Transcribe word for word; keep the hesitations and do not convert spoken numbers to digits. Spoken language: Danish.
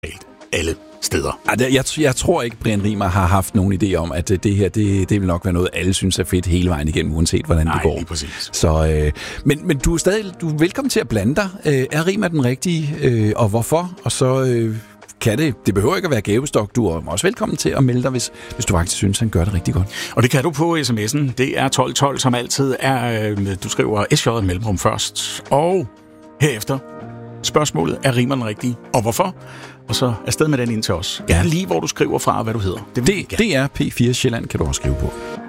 alle steder. Jeg, jeg tror ikke, Brian Riemer har haft nogen idé om, at det her, det, det vil nok være noget, alle synes er fedt hele vejen igennem, uanset hvordan Nej, det går. lige præcis. Så, øh, men, men du er stadig du er velkommen til at blande dig. Øh, er Riemer den rigtige, øh, og hvorfor? Og så øh, kan det, det behøver ikke at være gavestok. Du er også velkommen til at melde dig, hvis, hvis du faktisk synes, han gør det rigtig godt. Og det kan du på sms'en. Det er tolv tolv, som altid er, øh, du skriver S J mellemrum først. Og herefter spørgsmålet, er Riemer den rigtige, og hvorfor? Og så afsted med den ind til os. Gerne lige, hvor du skriver fra, hvad du hedder. Det, det, det er P fire Sjælland, kan du også skrive på.